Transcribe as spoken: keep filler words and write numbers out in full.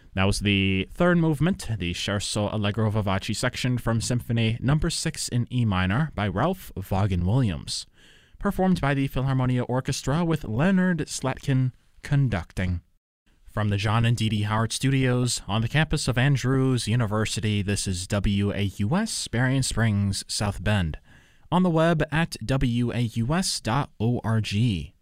That was the third movement, the Scherzo Allegro Vivace section from Symphony Number six in E minor by Ralph Vaughan Williams, performed by the Philharmonia Orchestra with Leonard Slatkin conducting. From the John and Dee Dee Howard Studios on the campus of Andrews University, this is W A U S, Berrien Springs, South Bend, on the web at W A U S dot org.